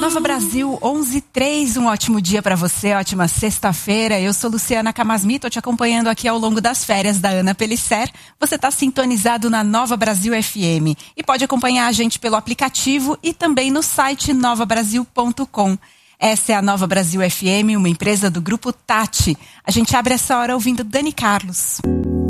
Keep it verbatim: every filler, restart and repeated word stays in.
Nova Brasil, onze e três, um ótimo dia para você, ótima sexta-feira. Eu sou Luciana Camasmi, tô te acompanhando aqui ao longo das férias da Ana Pelisser. Você tá sintonizado na Nova Brasil F M e pode acompanhar a gente pelo aplicativo e também no site nova brasil ponto com. Essa é a Nova Brasil F M, uma empresa do Grupo Tati. A gente abre essa hora ouvindo Dani Carlos.